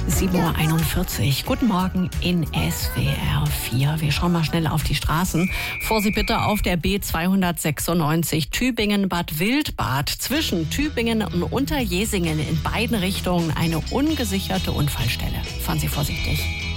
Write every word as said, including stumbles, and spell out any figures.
sieben Uhr einundvierzig. Guten Morgen in S W R vier. Wir schauen mal schnell auf die Straßen. Vorsicht bitte auf der B zweihundertsechsundneunzig Tübingen-Bad Wildbad. Zwischen Tübingen und Unterjesingen in beiden Richtungen eine ungesicherte Unfallstelle. Fahren Sie vorsichtig.